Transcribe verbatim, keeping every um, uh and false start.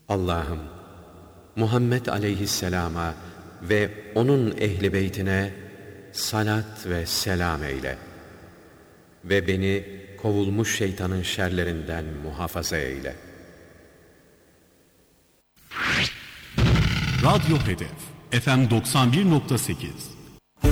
Allah'ım, Muhammed aleyhisselama ve onun ehli beytine salat ve selam eyle ve beni kovulmuş şeytanın şerlerinden muhafaza eyle. Radyo Hedef F M doksan bir nokta sekiz